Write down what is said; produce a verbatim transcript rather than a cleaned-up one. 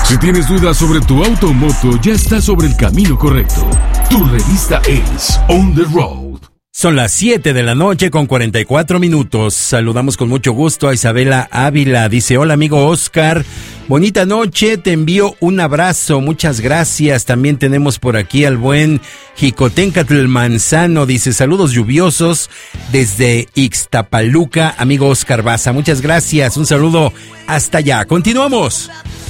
Si tienes dudas sobre tu auto o moto, ya estás sobre el camino correcto. Tu revista es On The Road. Son las siete de la noche con cuarenta y cuatro minutos. Saludamos con mucho gusto a Isabela Ávila. Dice, hola amigo Oscar, bonita noche, te envío un abrazo, muchas gracias. También tenemos por aquí al buen Jicotencatl Manzano. Dice, saludos lluviosos desde Ixtapaluca, amigo Oscar Baza. Muchas gracias, un saludo hasta allá. Continuamos.